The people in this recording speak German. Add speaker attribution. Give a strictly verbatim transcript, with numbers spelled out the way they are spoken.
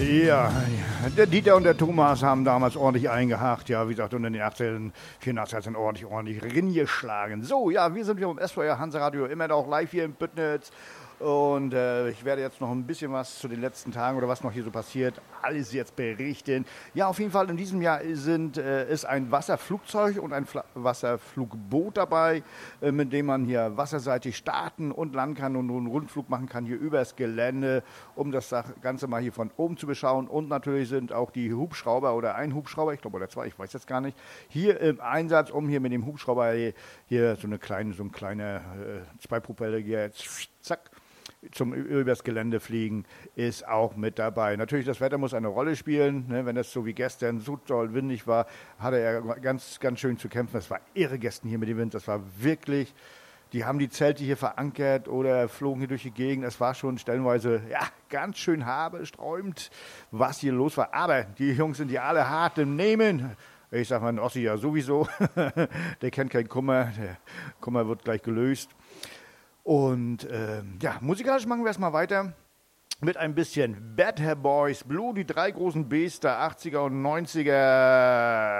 Speaker 1: Ja, der Dieter und der Thomas haben damals ordentlich eingehakt. Ja, wie gesagt, unter den achtzehnhundertvierundachtzig hat es ordentlich, ordentlich reingeschlagen. So, ja, wir sind hier im S V R Hansa-Radio, immer noch live hier in Büttnitz. Und äh, ich werde jetzt noch ein bisschen was zu den letzten Tagen oder was noch hier so passiert, alles jetzt berichten. Ja, auf jeden Fall in diesem Jahr sind, äh, ist ein Wasserflugzeug und ein Fla- Wasserflugboot dabei, äh, mit dem man hier wasserseitig starten und landen kann und einen Rundflug machen kann hier übers Gelände, um das Ganze mal hier von oben zu beschauen. Und natürlich sind auch die Hubschrauber oder ein Hubschrauber, ich glaube oder zwei, ich weiß jetzt gar nicht, hier im Einsatz, um hier mit dem Hubschrauber hier, hier so eine kleine, so ein kleiner äh, Zweipropeller hier jetzt zack zum übers Gelände fliegen, ist auch mit dabei. Natürlich, das Wetter muss eine Rolle spielen. Ne? Wenn das so wie gestern so doll windig war, hatte er ganz, ganz schön zu kämpfen. Es war irre gestern hier mit dem Wind. Das war wirklich, die haben die Zelte hier verankert oder flogen hier durch die Gegend. Es war schon stellenweise, ja, ganz schön haarsträubend, was hier los war. Aber die Jungs sind ja alle hart im Nehmen. Ich sag mal, Ossi ja sowieso. Der kennt keinen Kummer. Der Kummer wird gleich gelöst. Und ähm, ja, musikalisch machen wir erstmal weiter mit ein bisschen Bad Hair Boys Blue, die drei großen Bs der achtziger und neunziger.